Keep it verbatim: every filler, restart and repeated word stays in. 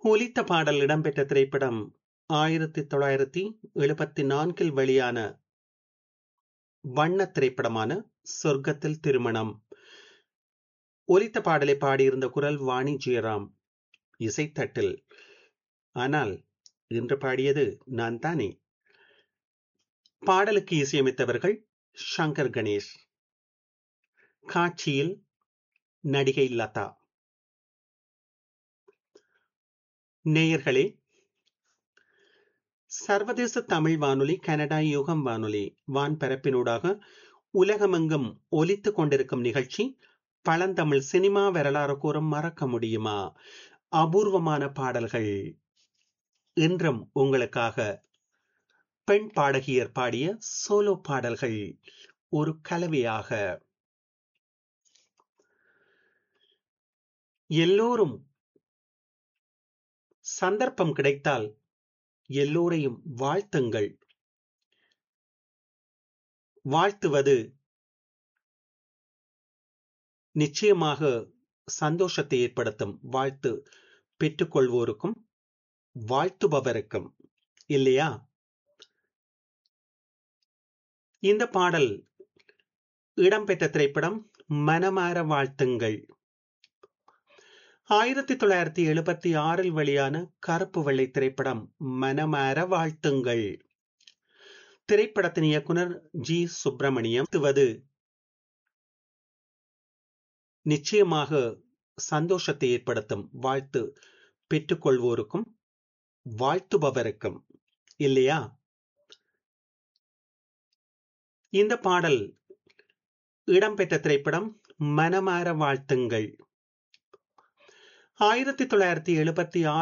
ஒலித்த பாடல் இடம்பெற்ற திரைப்படம் ஆயிரத்தி தொள்ளாயிரத்தி எழுபத்தி நான்கில் வெளியான வண்ணத் திரைப்படமான சொர்க்கத்தில் திருமணம். ஒலித்த பாடலை பாடியிருந்த குரல் வாணி ஜெயராம் இசைத்தட்டில். ஆனால் இன்று பாடியது நான் தானே. பாடலுக்கு இசையமைத்தவர்கள் சங்கர் கணேஷ். காட்சியில் நடிகை லதா. நேயர்களே, சர்வதேச தமிழ் வானொலி கனடா யுகம் வானொலி வான்பரப்பினூடாக உலகமெங்கும் ஒலித்துக் கொண்டிருக்கும் நிகழ்ச்சி பழந்தமிழ் சினிமா வரலாறு கூறும் மறக்க முடியுமா அபூர்வமான பாடல்கள். இன்றும் உங்களுக்காக பெண் பாடகியர் பாடிய சோலோ பாடல்கள் ஒரு கலவையாக. எல்லோரும் சந்தர்ப்பம் கிடைத்தால் எல்லோரையும் வாழ்த்துங்கள். வாழ்த்துவது நிச்சயமாக சந்தோஷத்தை ஏற்படுத்தும். வாழ்த்து பெற்றுக்கொள்வோருக்கும் வாழ்த்துபவருக்கும், இல்லையா? இந்த பாடல் இடம்பெற்ற திரைப்படம் மனமார வாழ்த்துங்கள். ஆயிரத்தி தொள்ளாயிரத்தி எழுபத்தி ஆறில் வெளியான கருப்பு வெள்ளை திரைப்படம் மனமார வாழ்த்துங்கள். திரைப்படத்தின் இயக்குனர் ஜி சுப்பிரமணியம். வாழ்த்துவது நிச்சயமாக சந்தோஷத்தை ஏற்படுத்தும். வாழ்த்து பெற்றுக்கொள்வோருக்கும் வாழ்த்துபவருக்கும், இல்லையா? இந்த பாடல் இடம்பெற்ற திரைப்படம் மனமார வாழ்த்துங்கள். ஆயிரத்தி தொள்ளாயிரத்தி எழுபத்தி ஆறு